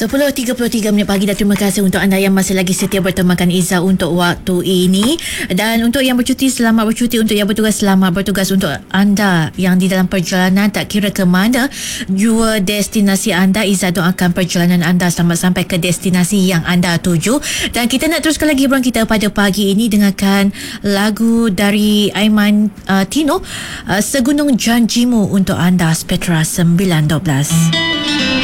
10.33 pagi dan terima kasih untuk anda yang masih lagi setia bertemakan Izzah untuk waktu ini. Dan untuk yang bercuti, selamat bercuti. Untuk yang bertugas, selamat bertugas. Untuk anda yang di dalam perjalanan tak kira ke mana jua destinasi anda, Izzah doakan perjalanan anda selamat sampai ke destinasi yang anda tuju. Dan kita nak teruskan lagi hiburan kita pada pagi ini. Dengarkan lagu dari Aiman Tino, Segunung Janjimu untuk anda, Spectra 912.